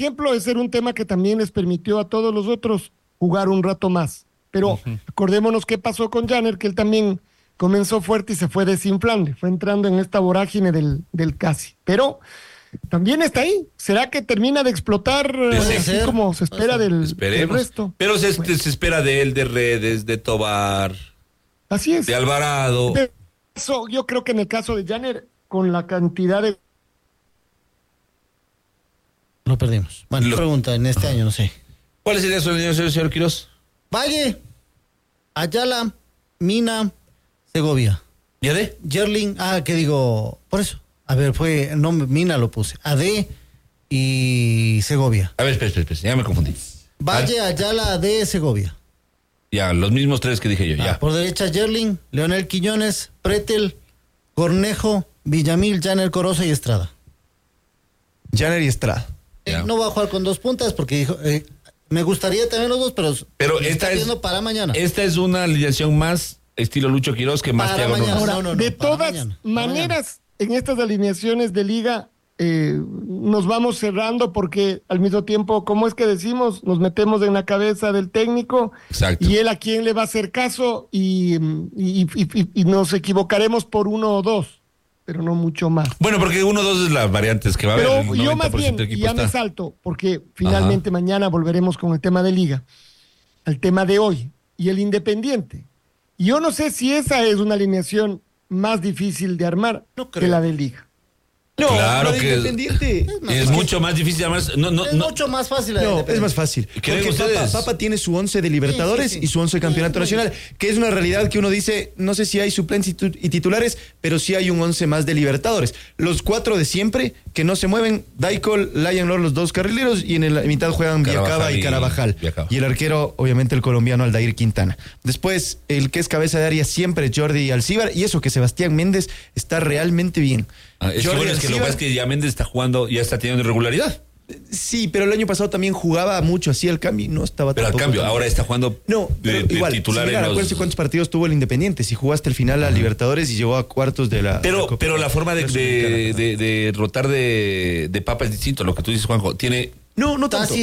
ejemplo, ese era un tema que también les permitió a todos los otros jugar un rato más. Pero acordémonos qué pasó con Janner, que él también comenzó fuerte y se fue desinflando, fue entrando en esta vorágine del casi. Pero también está ahí. ¿Será que termina de explotar así como se espera del resto? Pero se espera de él, de Redes, de Tobar. Así es. De Alvarado. Eso, yo creo que en el caso de Janner, con la cantidad de... Lo perdimos. Bueno, pregunta en este año, no sé. ¿Cuál sería su alineación, señor Quiroz? Valle, Ayala, Mina, Segovia. ¿Y AD? Yerling, ¿qué digo? Por eso. A ver, no, Mina lo puse. AD y Segovia. A ver, espera, ya me confundí. Valle, Ayala, AD, Segovia. Ya, los mismos tres que dije yo, ya. Por derecha, Yerling, Leonel Quiñones, Pretel, Cornejo, Villamil, Janner, Corozo y Estrada. Janner y Estrada. No va a jugar con dos puntas porque dijo... me gustaría también los dos, pero esta es para mañana. Esta es una alineación más estilo Lucho Quiroz que más te hago. Ahora, de todas maneras, en estas alineaciones de liga nos vamos cerrando porque al mismo tiempo, ¿cómo es que decimos? Nos metemos en la cabeza del técnico. Exacto. Y él a quién le va a hacer caso y nos equivocaremos por uno o dos, pero no mucho más. Bueno, porque 1-2 es las variantes que va a haber. Pero yo más bien, y ya me salto, porque finalmente mañana volveremos con el tema de liga, al tema de hoy, y el Independiente. Y yo no sé si esa es una alineación más difícil de armar que la de liga. No, claro que Independiente es mucho más difícil, además. Es mucho más fácil. No, es más fácil. Porque Papa tiene su 11 de Libertadores y su 11 de Campeonato Nacional, que es una realidad que uno dice, no sé si hay suplentes y titulares, pero sí hay un 11 más de Libertadores. Los 4 de siempre, que no se mueven, Daicol, Lion Lord, los 2 carrileros, y en la mitad juegan Villacaba y Carabajal. Y el arquero, obviamente, el colombiano Aldair Quintana. Después, el que es cabeza de área siempre, Jordi Alcíbar, y eso que Sebastián Méndez está realmente bien. Es que lo que pasa es que ya Méndez está jugando, ya está teniendo irregularidad. Sí, pero el año pasado también jugaba mucho, hacía el cambio y no estaba... Pero al cambio, ahora está jugando igual, titular en los... Acuérdense cuántos partidos tuvo el Independiente, si jugaste al final a Libertadores y llegó a cuartos de la... Pero la forma de rotar de Papa es distinto, lo que tú dices, Juanjo, tiene... No tanto.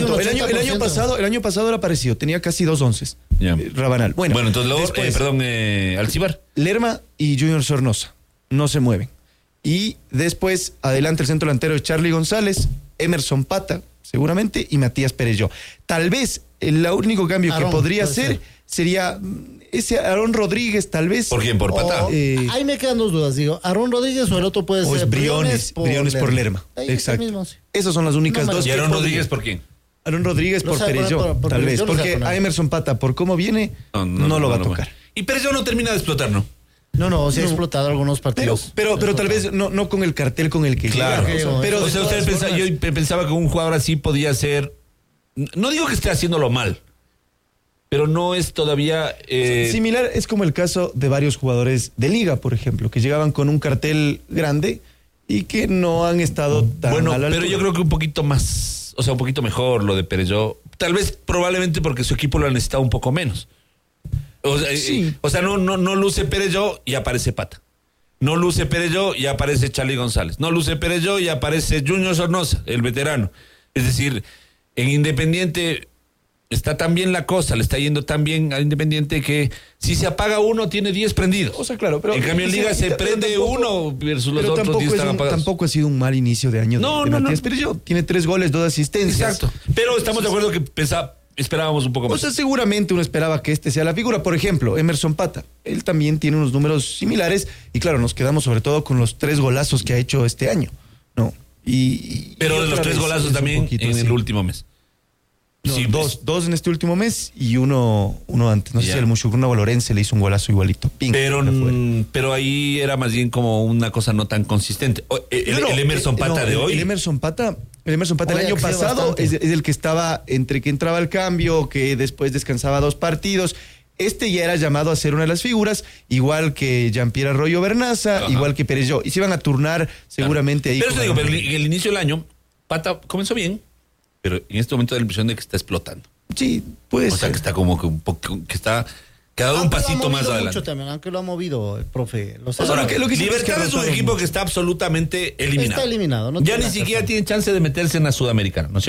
El año pasado era parecido, tenía casi 2 onces. Rabanal. Bueno, entonces luego, Alcíbar. Lerma y Junior Sornosa no se mueven. Y después, adelante el centro delantero de Charly González, Emerson Pata, seguramente, y Matías Perelló. Tal vez el único cambio que podría ser sería ese Aarón Rodríguez, tal vez. ¿Por quién? ¿Por Pata? Ahí me quedan 2 dudas, digo, Aarón Rodríguez o el otro puede ser Briones por Lerma. Exacto. Mismo, sí. Esas son las únicas dos. ¿Y Aarón Rodríguez por quién? Aarón Rodríguez por Perelló, tal vez, porque a Emerson Pata, por cómo viene, no lo va a tocar. Y Perelló no termina de explotar, ¿no? No, se ha explotado algunos partidos. Pero tal vez no con el cartel con el que claro. Pero yo pensaba que un jugador así podía ser, no digo que esté haciéndolo mal, pero no es todavía... Similar es como el caso de varios jugadores de liga, por ejemplo, que llegaban con un cartel grande y que no han estado tan mal. Pero yo creo que un poquito más, un poquito mejor lo de Perelló, tal vez probablemente porque su equipo lo ha necesitado un poco menos. No luce Perelló y aparece Pata. No luce Perelló y aparece Charly González. No luce Perelló y aparece Junior Sornosa, el veterano. Es decir, en Independiente está tan bien la cosa, le está yendo tan bien al Independiente que si se apaga uno, tiene 10 prendidos. Claro, pero... En cambio en Liga se prende uno versus los otros 10 están apagados. Tampoco ha sido un mal inicio de año de Matías Perelló. Tiene 3 goles, 2 asistencias. Exacto. Pero estamos de acuerdo que esperábamos un poco más. Seguramente uno esperaba que este sea la figura. Por ejemplo, Emerson Pata. Él también tiene unos números similares. Y claro, nos quedamos sobre todo con los 3 golazos que ha hecho este año. ¿No? Pero de los 3 golazos también en el último mes. No, sí, dos en este último mes y uno antes. No sé si el Mushugruna Lorense le hizo un golazo igualito. Pero ahí era más bien como una cosa no tan consistente. El Emerson Pata de hoy. El Emerson Pata el año pasado es el que estaba entre que entraba al cambio, que después descansaba 2 partidos. Este ya era llamado a ser una de las figuras, igual que Jean-Pierre Arroyo Bernaza, igual que Perelló. Y se iban a turnar seguramente ahí. Pero en el inicio del año, Pata comenzó bien. Pero en este momento da la impresión de que está explotando. Sí, puede ser. O sea, que está como que un poco, que está cada un pasito más adelante. Mucho también, aunque lo ha movido el profe. Ahora, Libertad es un equipo que está absolutamente eliminado. Está eliminado. Ya ni siquiera tiene chance de meterse en la Sudamericana, ¿no es cierto?